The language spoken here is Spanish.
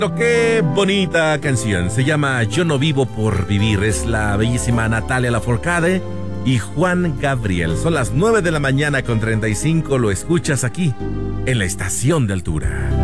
Lo qué bonita canción. Se llama Yo no vivo por vivir. Es la bellísima Natalia Lafourcade y Juan Gabriel. Son las 9 de la mañana con 35. Lo escuchas aquí, en la Estación de Altura.